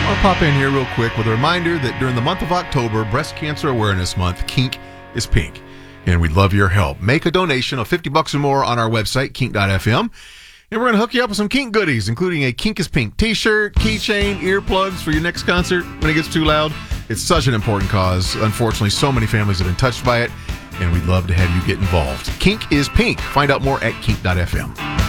I'll pop in here real quick with a reminder that during the month of October, Breast Cancer Awareness Month, Kink is Pink. And we'd love your help. Make a donation of $50 or more on our website, kink.fm. And we're going to hook you up with some Kink goodies, including a Kink is Pink t-shirt, keychain, earplugs for your next concert when it gets too loud. It's such an important cause. Unfortunately, so many families have been touched by it, and we'd love to have you get involved. Kink is Pink. Find out more at kink.fm.